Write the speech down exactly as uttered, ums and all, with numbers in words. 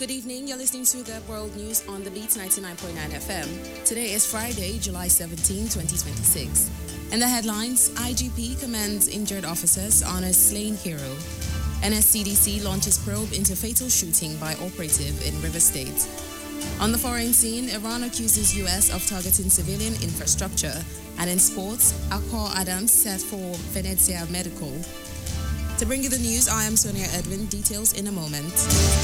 Good evening. You're listening to the World News on the Beat ninety-nine point nine F M. Today is Friday, July seventeenth, twenty twenty-six. In the headlines, I G P commends injured officers, honors slain hero. N S C D C launches probe into fatal shooting by operative in River State. On the foreign scene, Iran accuses U S of targeting civilian infrastructure. And in sports, Akor Adams set for Venezia Medical. To bring you the news, I am Sonia Edwin. Details in a moment.